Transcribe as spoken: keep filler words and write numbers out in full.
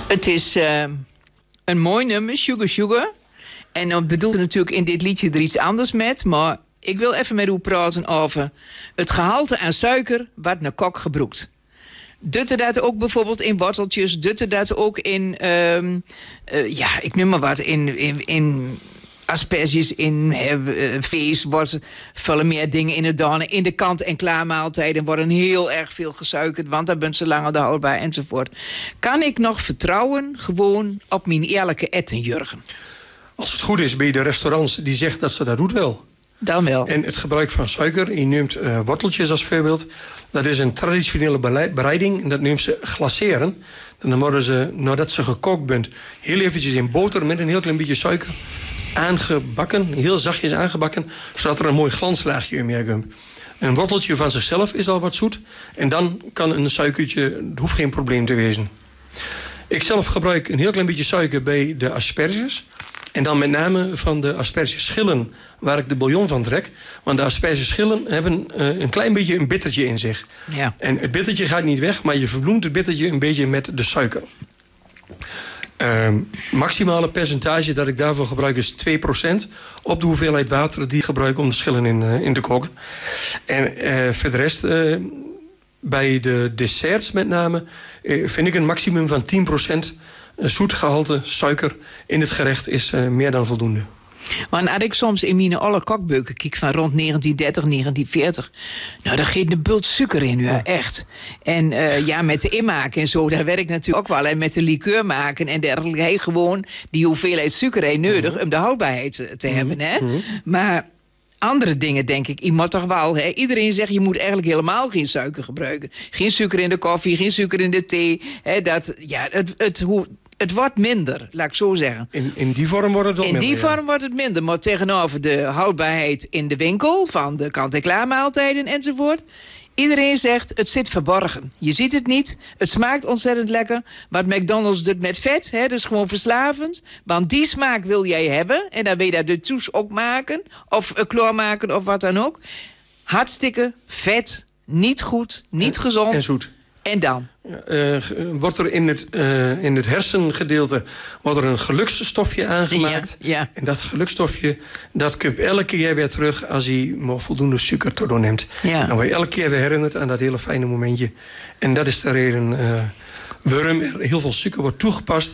Het is uh, een mooi nummer, Sugar Sugar. En dan bedoelt het natuurlijk in dit liedje er iets anders met. Maar ik wil even met u praten over het gehalte aan suiker wat naar kok gebruikt. Doet er dat ook bijvoorbeeld in worteltjes? Doet er dat ook in, uh, uh, ja, ik noem maar wat, in, in, in asperges, in uh, vlees, wordt vullen meer dingen in het donen. In de kant-en-klaar maaltijden worden heel erg veel gesuikerd, want daar bent ze langer de houdbaar enzovoort. Kan ik nog vertrouwen gewoon op mijn eerlijke etten, Jurgen? Als het goed is bij de restaurants die zegt dat ze dat doet wel. Dan wel. En het gebruik van suiker, je neemt uh, worteltjes als voorbeeld. Dat is een traditionele bereiding en dat neemt ze glaceren. En dan worden ze, nadat ze gekookt bent, heel eventjes in boter met een heel klein beetje suiker aangebakken, heel zachtjes aangebakken, zodat er een mooi glanslaagje in meer komt. Een worteltje van zichzelf is al wat zoet en dan kan een suikertje, het hoeft geen probleem te wezen. Ik zelf gebruik een heel klein beetje suiker bij de asperges. En dan met name van de aspergeschillen waar ik de bouillon van trek. Want de aspergeschillen hebben uh, een klein beetje een bittertje in zich. Ja. En het bittertje gaat niet weg, maar je verbloemt het bittertje een beetje met de suiker. Uh, maximale percentage dat ik daarvoor gebruik is twee procent op de hoeveelheid water die ik gebruik om de schillen in, uh, in te koken. En uh, voor de rest, uh, bij de desserts met name, uh, vind ik een maximum van tien procent zoetgehalte suiker in het gerecht is uh, meer dan voldoende. Maar als ik soms in mijn alle kokbeuken kijk van rond negentien dertig, negentien veertig... nou, daar gaat een bult suiker in, ja, echt. En uh, ja, met de inmaken en zo, daar werkt natuurlijk ook wel. En met de liqueur maken en dergelijke. Hij gewoon die hoeveelheid suiker heeft nodig mm-hmm. om de houdbaarheid te, te mm-hmm. hebben. Hè? Mm-hmm. Maar andere dingen, denk ik, je moet toch wel... Hè? Iedereen zegt, je moet eigenlijk helemaal geen suiker gebruiken. Geen suiker in de koffie, geen suiker in de thee. Hè? Dat, ja, het... het hoe, Het wordt minder, laat ik zo zeggen. In, in die vorm wordt het wel in minder. In die ja. vorm wordt het minder. Maar tegenover de houdbaarheid in de winkel... van de kant-en-klaar maaltijden enzovoort... iedereen zegt, het zit verborgen. Je ziet het niet. Het smaakt ontzettend lekker. Maar McDonald's doet met vet. Hè, dus gewoon verslavend. Want die smaak wil jij hebben. En dan wil je daar de toets ook maken. Of uh, kloor maken of wat dan ook. Hartstikke vet. Niet goed. Niet en, gezond. En zoet. En dan? Uh, wordt er in het, uh, in het hersengedeelte wordt er een geluksstofje aangemaakt. Ja, ja. En dat geluksstofje, dat komt elke keer weer terug als hij maar voldoende suiker te doen neemt. Ja. Dan word je elke keer weer herinnerd aan dat hele fijne momentje. En dat is de reden uh, waarom er heel veel suiker wordt toegepast